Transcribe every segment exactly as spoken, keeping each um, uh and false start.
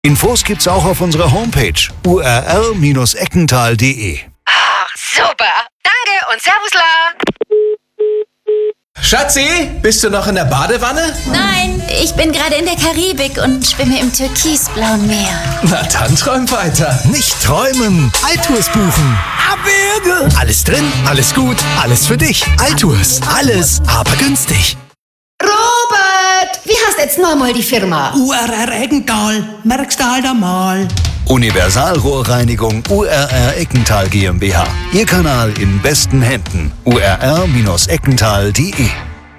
Infos gibt's auch auf unserer Homepage u r l Bindestrich eckental punkt d e. Ach, super. Danke und Servus, la. Schatzi, bist du noch in der Badewanne? Nein, ich bin gerade in der Karibik und schwimme im türkisblauen Meer. Na dann träum weiter. Nicht träumen, Altours buchen. Abwürge. Alles drin, alles gut, alles für dich. Altours, alles, aber günstig. Robert, wie heißt jetzt nochmal die Firma? U R R Eckental, merkst du halt einmal. Universalrohrreinigung U R R Eckental GmbH. Ihr Kanal in besten Händen. u r r Bindestrich eckental punkt d e.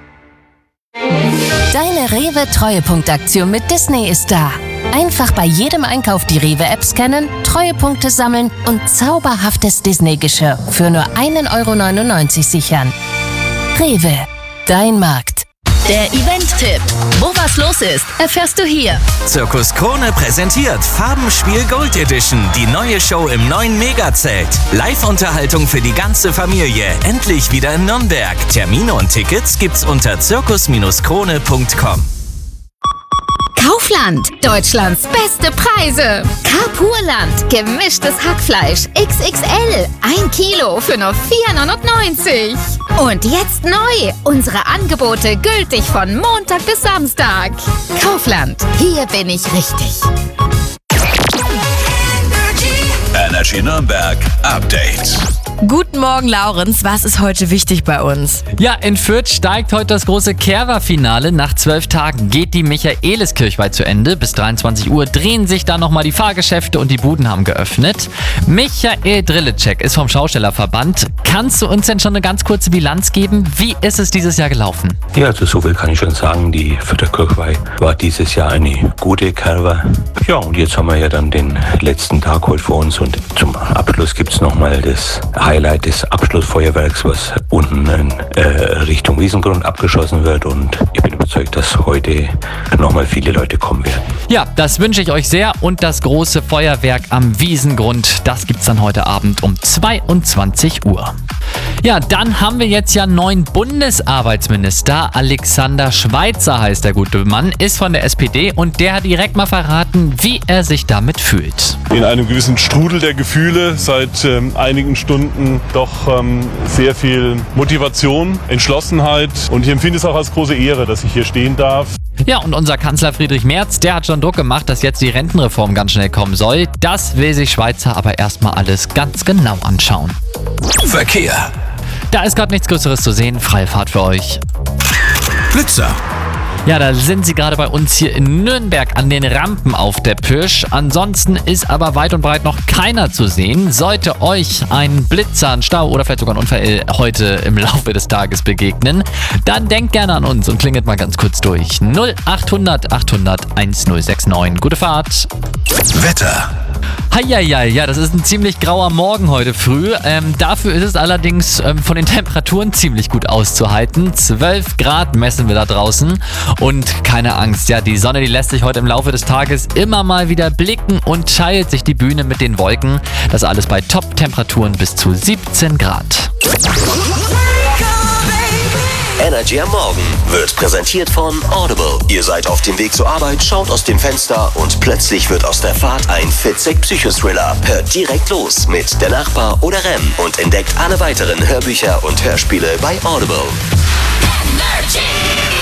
Deine Rewe-Treuepunktaktion mit Disney ist da. Einfach bei jedem Einkauf die Rewe-App scannen, Treuepunkte sammeln und zauberhaftes Disney-Geschirr für nur ein Euro neunundneunzig sichern. Rewe, dein Markt. Der Event-Tipp. Wo was los ist, erfährst du hier. Zirkus Krone präsentiert Farbenspiel Gold Edition, die neue Show im neuen Megazelt. Live-Unterhaltung für die ganze Familie, endlich wieder in Nürnberg. Termine und Tickets gibt's unter zirkus Krone punkt com. Kaufland, Deutschlands beste Preise. Carpurland, gemischtes Hackfleisch X X L, ein Kilo für nur vier neunundneunzig. Und jetzt neu, unsere Angebote gültig von Montag bis Samstag. Kaufland, hier bin ich richtig. Energy Nürnberg Update. Guten Morgen, Laurenz. Was ist heute wichtig bei uns? Ja, in Fürth steigt heute das große Kerwa-Finale. Nach zwölf Tagen geht die Michaeliskirchweih zu Ende. Bis dreiundzwanzig Uhr drehen sich dann nochmal die Fahrgeschäfte und die Buden haben geöffnet. Michael Drillecek ist vom Schaustellerverband. Kannst du uns denn schon eine ganz kurze Bilanz geben? Wie ist es dieses Jahr gelaufen? Ja, also so viel kann ich schon sagen. Die Fürther Kirchweih war dieses Jahr eine gute Kerwa. Ja, und jetzt haben wir ja dann den letzten Tag heute vor uns und zum Abschluss gibt es nochmal das Highlight des Abschlussfeuerwerks, was unten in äh, Richtung Wiesengrund abgeschossen wird und ich bin überzeugt, dass heute nochmal viele Leute kommen werden. Ja, das wünsche ich euch sehr und das große Feuerwerk am Wiesengrund, das gibt's dann heute Abend um zweiundzwanzig Uhr. Ja, dann haben wir jetzt ja neuen Bundesarbeitsminister. Alexander Schweitzer heißt der gute Mann, ist von der S P D und der hat direkt mal verraten, wie er sich damit fühlt. In einem gewissen Strudel der Gefühle, seit ähm, einigen Stunden doch ähm, sehr viel Motivation, Entschlossenheit und ich empfinde es auch als große Ehre, dass ich hier stehen darf. Ja, und unser Kanzler Friedrich Merz, der hat schon Druck gemacht, dass jetzt die Rentenreform ganz schnell kommen soll. Das will sich Schweitzer aber erstmal alles ganz genau anschauen. Verkehr. Da ist gerade nichts Größeres zu sehen. Freie Fahrt für euch. Blitzer. Ja, da sind sie gerade bei uns hier in Nürnberg an den Rampen auf der Pirsch. Ansonsten ist aber weit und breit noch keiner zu sehen. Sollte euch ein Blitzer, ein Stau oder vielleicht sogar ein Unfall heute im Laufe des Tages begegnen, dann denkt gerne an uns und klingelt mal ganz kurz durch. null achthundert achthundert1069. Gute Fahrt. Wetter. Heieiei, ja, das ist ein ziemlich grauer Morgen heute früh. Ähm, dafür ist es allerdings ähm, von den Temperaturen ziemlich gut auszuhalten. zwölf Grad messen wir da draußen. Und keine Angst, ja, die Sonne, die lässt sich heute im Laufe des Tages immer mal wieder blicken und teilt sich die Bühne mit den Wolken. Das alles bei Top-Temperaturen bis zu siebzehn Grad. Energy am Morgen wird präsentiert von Audible. Ihr seid auf dem Weg zur Arbeit, schaut aus dem Fenster und plötzlich wird aus der Fahrt ein fitzig Psychothriller. Hört direkt los mit Der Nachbar oder Rem und entdeckt alle weiteren Hörbücher und Hörspiele bei Audible. Energy.